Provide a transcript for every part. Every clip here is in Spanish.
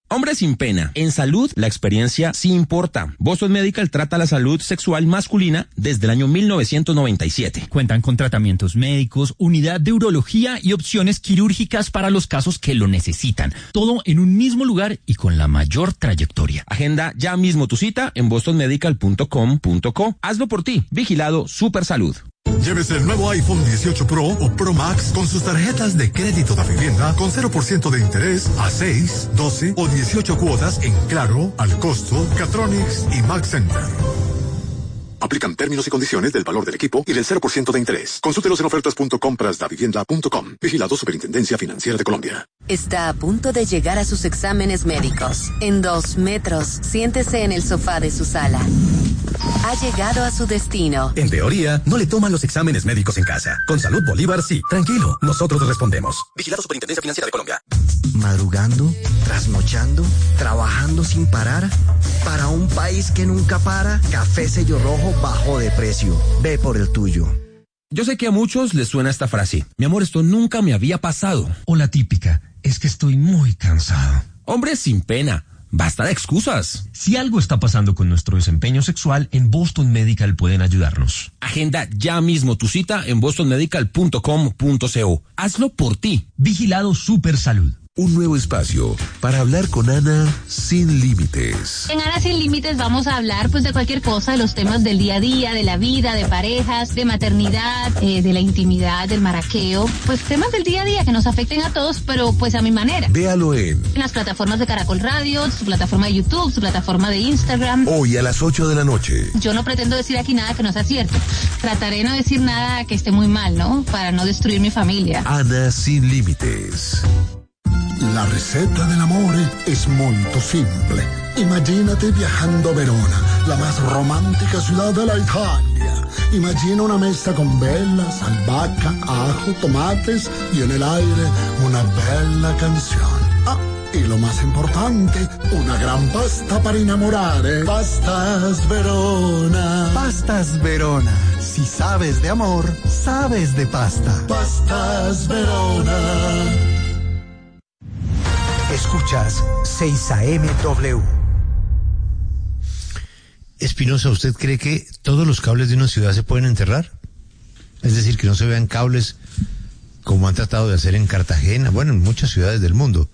Hombre sin pena. En salud, la experiencia sí importa. Boston Medical trata la salud sexual masculina desde el año 1997. Cuentan con tratamientos médicos, unidad de urología y opciones quirúrgicas para los casos que lo necesitan. Todo en un mismo lugar y con la mayor trayectoria. Agenda ya mismo tu cita en bostonmedical.com.co. Hazlo por ti. Vigilado Supersalud. Llévese el nuevo iPhone 18 Pro o Pro Max con sus tarjetas de crédito de vivienda con 0% de interés a 6, 12 o 18 cuotas en Claro, Al Costo, Catronics y Max Center. Aplican términos y condiciones del valor del equipo y del 0% de interés. Consúltelos en ofertas.comprasdavivienda.com. Vigilado Superintendencia Financiera de Colombia. Está a punto de llegar a sus exámenes médicos. En 2 metros, siéntese en el sofá de su sala. Ha llegado a su destino. En teoría, no le toman los exámenes médicos en casa. Con Salud Bolívar, sí. Tranquilo, nosotros respondemos. Vigilado Superintendencia Financiera de Colombia. Madrugando, trasnochando, trabajando sin parar. Para un país que nunca para, Café Sello Rojo bajó de precio. Ve por el tuyo. Yo sé que a muchos les suena esta frase. Mi amor, esto nunca me había pasado. O la típica, es que estoy muy cansado. Hombre sin pena. Basta de excusas. Si algo está pasando con nuestro desempeño sexual, en Boston Medical pueden ayudarnos. Agenda ya mismo tu cita en bostonmedical.com.co. Hazlo por ti. Vigilado Supersalud. Un nuevo espacio para hablar con Ana sin límites. En Ana sin límites vamos a hablar pues de cualquier cosa, de los temas del día a día, de la vida, de parejas, de maternidad, de la intimidad, del maraqueo, pues temas del día a día que nos afecten a todos, pero pues a mi manera. Véalo en las plataformas de Caracol Radio, su plataforma de YouTube, su plataforma de Instagram. Hoy a las 8 de la noche. Yo no pretendo decir aquí nada que no sea cierto. Trataré de no decir nada que esté muy mal, ¿no? Para no destruir mi familia. Ana sin límites. La ricetta dell'amore es molto simple. Imagínate viajando a Verona, la más romántica ciudad de la Italia. Imagina una mesa con velas, albahaca, ajo, tomates y en el aire una bella canción. Ah, y lo más importante, una gran pasta para enamorare. Pastas Verona. Pastas Verona. Si sabes de amor, sabes de pasta. Pastas Verona. Escuchas 6am-W. Espinosa, ¿usted cree que todos los cables de una ciudad se pueden enterrar? Es decir, que no se vean cables como han tratado de hacer en Cartagena, bueno, en muchas ciudades del mundo.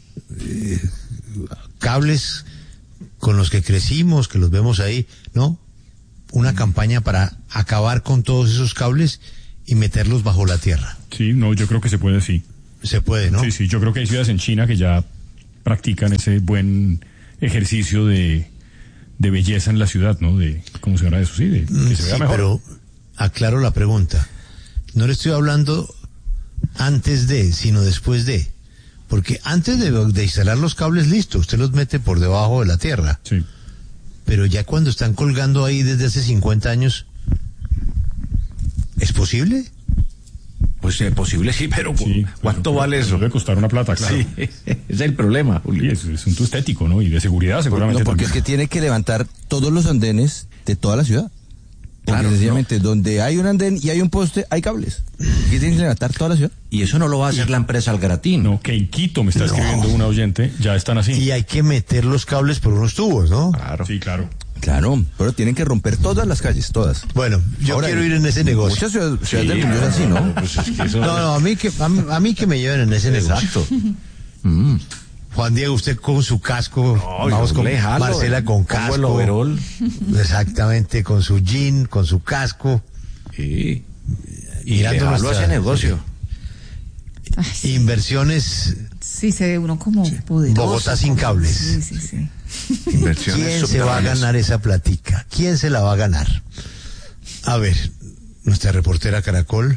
Cables con los que crecimos, que los vemos ahí, ¿no? Una campaña para acabar con todos esos cables y meterlos bajo la tierra. Sí, no, yo creo que se puede, sí. Se puede, ¿no? Sí, yo creo que hay ciudades en China que ya practican ese buen ejercicio de belleza en la ciudad, ¿no? De, ¿cómo se llama eso? Sí, de que se vea mejor. Pero aclaro la pregunta. No le estoy hablando antes de, sino después de. Porque antes de instalar los cables, listo, usted los mete por debajo de la tierra. Sí. Pero ya cuando están colgando ahí desde hace 50 años, ¿es posible? Pues posible sí, pero sí, ¿cuánto vale eso? Debe costar una plata, claro. Sí, ese es el problema, Julio. Sí, es asunto estético, ¿no? Y de seguridad, seguramente. No, porque también. es que tiene que levantar todos los andenes de toda la ciudad. Porque Claro, sencillamente, donde hay un andén y hay un poste, hay cables. ¿Qué tiene que levantar toda la ciudad? Y eso no lo va a hacer la empresa Algaratín. No, que en Quito me está escribiendo una oyente, ya están así. Y hay que meter los cables por unos tubos, ¿no? Claro. Sí, claro. Claro, pero tienen que romper todas las calles, todas. Bueno, yo quiero ir en ese negocio. Muchas ciudades del mundo es así, ¿no? Pues es que eso No, a mí que me lleven en ese negocio. Exacto. Juan Diego, usted con su casco, No, vamos yo con le jalo, Marcela con pongo casco. el overol. Exactamente, con su jean, con su casco. Sí. Y Mirando le jalo nuestra- ese negocio. Ay, sí. Inversiones Sí, se ve uno como poderoso. Bogotá sin cables. Sí, sí, sí. Inversiones ¿Quién se va a subterráneas. ganar esa platica? ¿Quién se la va a ganar? A ver, nuestra reportera Caracol.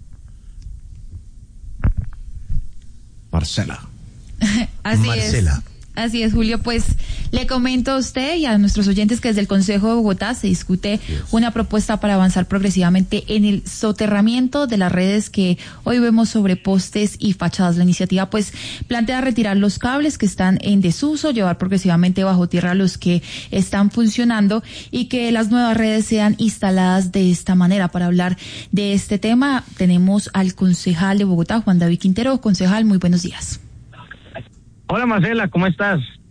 Marcela. Así Marcela. es. Así es, Julio. Pues le comento a usted y a nuestros oyentes que desde el Consejo de Bogotá se discute una propuesta para avanzar progresivamente en el soterramiento de las redes que hoy vemos sobre postes y fachadas. La iniciativa pues plantea retirar los cables que están en desuso, llevar progresivamente bajo tierra los que están funcionando y que las nuevas redes sean instaladas de esta manera. Para hablar de este tema tenemos al concejal de Bogotá, Juan David Quintero. Concejal, muy buenos días. Hola Marcela, ¿cómo estás?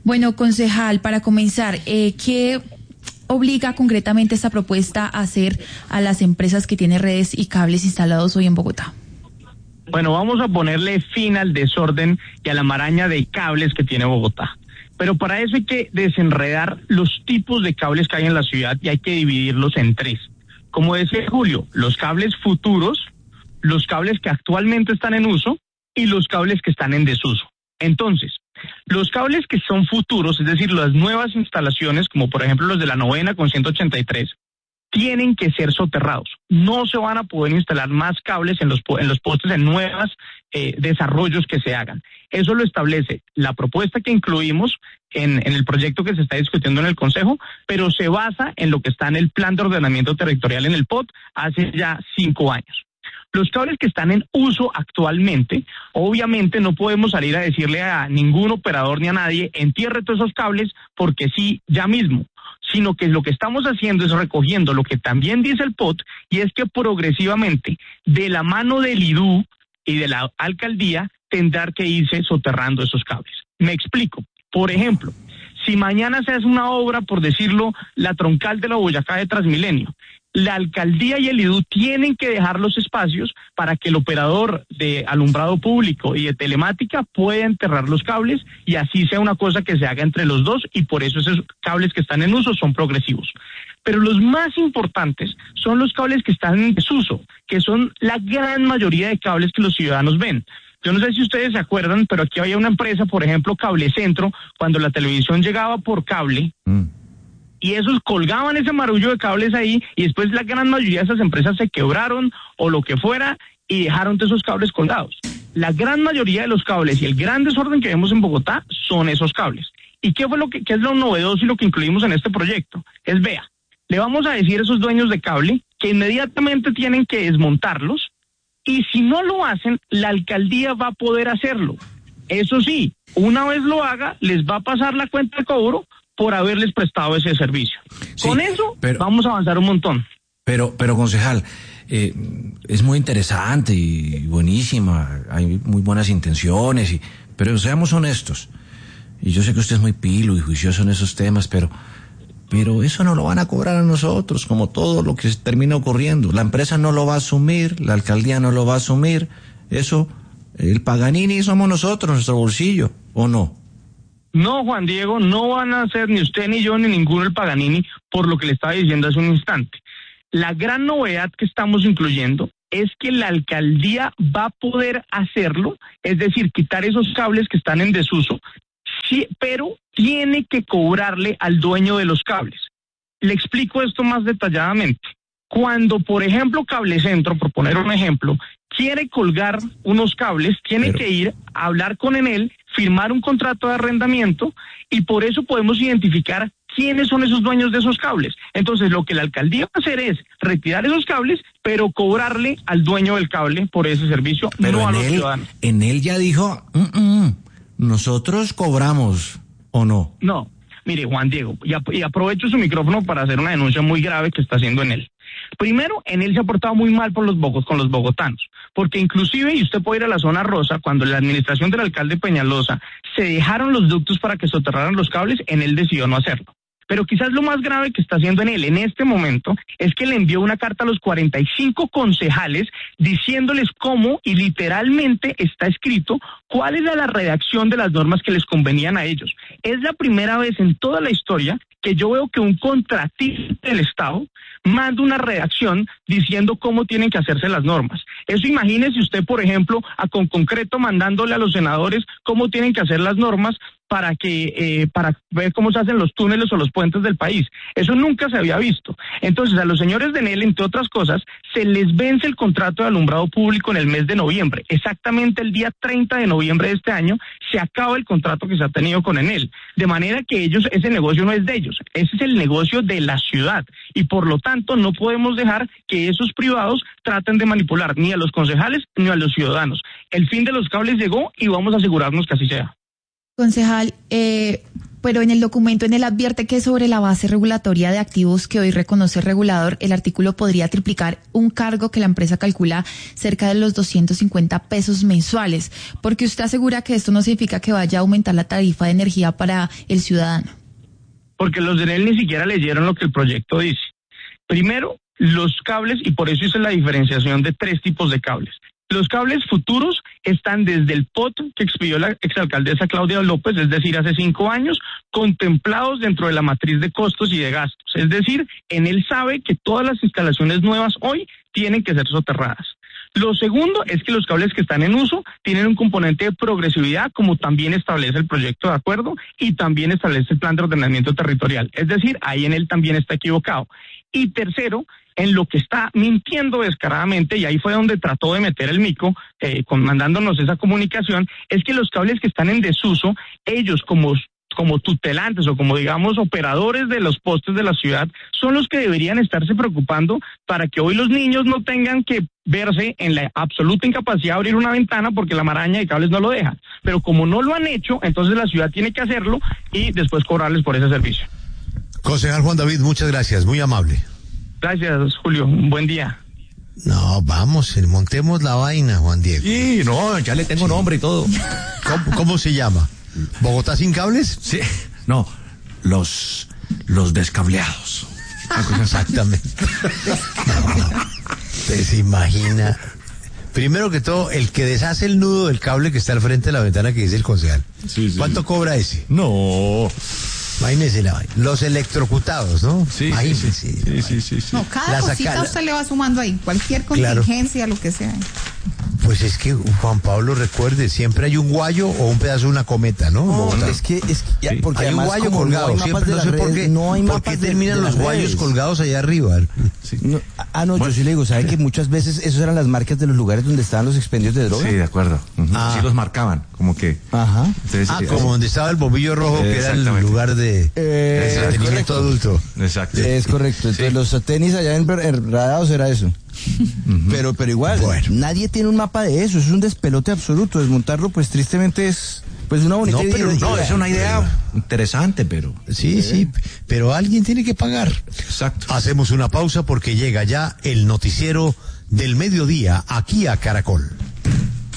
Bueno, concejal, para comenzar, ¿qué obliga concretamente esta propuesta a hacer a las empresas que tienen redes y cables instalados hoy en Bogotá? Bueno, vamos a ponerle fin al desorden y a la maraña de cables que tiene Bogotá. Pero para eso hay que desenredar los tipos de cables que hay en la ciudad y hay que dividirlos en 3. Como decía Julio, los cables futuros, los cables que actualmente están en uso y los cables que están en desuso. Entonces, los cables que son futuros, es decir, las nuevas instalaciones, como por ejemplo los de la 9ª con 183, tienen que ser soterrados. No se van a poder instalar más cables en los postes en nuevos desarrollos que se hagan. Eso lo establece la propuesta que incluimos en el proyecto que se está discutiendo en el Consejo, pero se basa en lo que está en el Plan de Ordenamiento Territorial en el POT hace ya 5 años. Los cables que están en uso actualmente, obviamente no podemos salir a decirle a ningún operador ni a nadie, entierre todos esos cables porque sí, ya mismo, sino que lo que estamos haciendo es recogiendo lo que también dice el POT, y es que progresivamente, de la mano del IDU y de la alcaldía, tendrá que irse soterrando esos cables. Me explico. Por ejemplo, si mañana se hace una obra, por decirlo, la troncal de la Boyacá de Transmilenio, la alcaldía y el IDU tienen que dejar los espacios para que el operador de alumbrado público y de telemática pueda enterrar los cables y así sea una cosa que se haga entre los dos, y por eso esos cables que están en uso son progresivos. Pero los más importantes son los cables que están en desuso, que son la gran mayoría de cables que los ciudadanos ven. Yo no sé si ustedes se acuerdan, pero aquí había una empresa, por ejemplo, Cable Centro, cuando la televisión llegaba por cable, y esos colgaban ese marullo de cables ahí, y después la gran mayoría de esas empresas se quebraron o lo que fuera y dejaron esos cables colgados. La gran mayoría de los cables y el gran desorden que vemos en Bogotá son esos cables. ¿Y qué fue qué es lo novedoso y lo que incluimos en este proyecto? Es, vea, le vamos a decir a esos dueños de cable que inmediatamente tienen que desmontarlos, y si no lo hacen, la alcaldía va a poder hacerlo. Eso sí, una vez lo haga, les va a pasar la cuenta de cobro por haberles prestado ese servicio. Sí, con eso vamos a avanzar un montón. Pero concejal, es muy interesante y buenísima, hay muy buenas intenciones, pero seamos honestos. Y yo sé que usted es muy pilo y juicioso en esos temas, pero eso no lo van a cobrar a nosotros, como todo lo que termina ocurriendo. La empresa no lo va a asumir, la alcaldía no lo va a asumir. Eso, el Paganini somos nosotros, nuestro bolsillo, ¿o no? No, Juan Diego, no van a ser ni usted ni yo ni ninguno el Paganini, por lo que le estaba diciendo hace un instante. La gran novedad que estamos incluyendo es que la alcaldía va a poder hacerlo, es decir, quitar esos cables que están en desuso, sí, pero tiene que cobrarle al dueño de los cables. Le explico esto más detalladamente. Cuando, por ejemplo, Cable Centro, por poner un ejemplo, quiere colgar unos cables, tiene que ir a hablar con Enel, firmar un contrato de arrendamiento, y por eso podemos identificar quiénes son esos dueños de esos cables. Entonces, lo que la alcaldía va a hacer es retirar esos cables, pero cobrarle al dueño del cable por ese servicio, pero no a los ciudadanos. Enel ya dijo, nosotros cobramos, ¿o no? No. Mire, Juan Diego, y aprovecho su micrófono para hacer una denuncia muy grave que está haciendo Enel. Primero, Enel se ha portado muy mal con los bogotanos, porque inclusive, y usted puede ir a la zona rosa, cuando la administración del alcalde Peñalosa se dejaron los ductos para que soterraran los cables, Enel decidió no hacerlo. Pero quizás lo más grave que está haciendo Enel en este momento es que le envió una carta a los 45 concejales diciéndoles cómo, y literalmente está escrito, cuál era la redacción de las normas que les convenían a ellos. Es la primera vez en toda la historia que yo veo que un contratista del Estado manda una redacción diciendo cómo tienen que hacerse las normas. Eso imagínese usted, por ejemplo, con concreto mandándole a los senadores cómo tienen que hacer las normas para ver cómo se hacen los túneles o los puentes del país. Eso nunca se había visto. Entonces, a los señores de Enel, entre otras cosas, se les vence el contrato de alumbrado público en el mes de noviembre. Exactamente el día 30 de noviembre de este año se acaba el contrato que se ha tenido con Enel. De manera que ese negocio no es de ellos, ese es el negocio de la ciudad. Y por lo tanto, no podemos dejar que esos privados traten de manipular ni a los concejales ni a los ciudadanos. El fin de los cables llegó y vamos a asegurarnos que así sea. Concejal, Pero en el documento, en él advierte que sobre la base regulatoria de activos que hoy reconoce el regulador, el artículo podría triplicar un cargo que la empresa calcula cerca de los 250 pesos mensuales, porque usted asegura que esto no significa que vaya a aumentar la tarifa de energía para el ciudadano. Porque los de Enel ni siquiera leyeron lo que el proyecto dice. Primero, los cables, y por eso hice la diferenciación de 3 tipos de cables. Los cables futuros están desde el POT que expidió la exalcaldesa Claudia López, es decir, hace 5 años, contemplados dentro de la matriz de costos y de gastos. Es decir, Enel sabe que todas las instalaciones nuevas hoy tienen que ser soterradas. Lo segundo es que los cables que están en uso tienen un componente de progresividad, como también establece el proyecto de acuerdo y también establece el plan de ordenamiento territorial. Es decir, ahí Enel también está equivocado. Y tercero, en lo que está mintiendo descaradamente, y ahí fue donde trató de meter el mico, mandándonos esa comunicación, es que los cables que están en desuso, ellos como tutelantes o como digamos operadores de los postes de la ciudad, son los que deberían estarse preocupando para que hoy los niños no tengan que verse en la absoluta incapacidad de abrir una ventana porque la maraña de cables no lo deja. Pero como no lo han hecho, entonces la ciudad tiene que hacerlo y después cobrarles por ese servicio. Concejal Juan David, muchas gracias, muy amable. Gracias, Julio. Un buen día. No, vamos, montemos la vaina, Juan Diego. Sí, no, ya le tengo nombre y todo. ¿Cómo se llama? ¿Bogotá sin cables? Sí, no, los descableados. Exactamente. Se imagina. Primero que todo, el que deshace el nudo del cable que está al frente de la ventana que dice el concejal. Sí, sí. ¿Cuánto cobra ese? No. Imagínese la vaina. Los electrocutados, ¿no? Sí, sí. No, cada cosita usted le va sumando ahí. Cualquier contingencia, claro. Lo que sea. Pues es que, Juan Pablo, recuerde, siempre hay un guayo o un pedazo de una cometa, ¿no? No, es que porque hay un además, guayo colgado, no siempre, no sé por qué. No hay ¿Por qué terminan los guayos colgados allá arriba? Sí. No, yo sí le digo, ¿sabe que muchas veces esas eran las marcas de los lugares donde estaban los expendios de droga? Sí, de acuerdo. Sí los marcaban, como que. Ajá. Entonces, como donde estaba el bombillo rojo, que era el lugar de entretenimiento adulto. Exacto. Es correcto. Entonces los tenis allá enradados era eso. Pero igual, nadie tiene un mapa de eso, es un despelote absoluto. Desmontarlo, pues tristemente es pues una bonita idea. No, es una idea interesante, pero... Sí, pero alguien tiene que pagar. Exacto. Hacemos una pausa porque llega ya el noticiero del mediodía aquí a Caracol.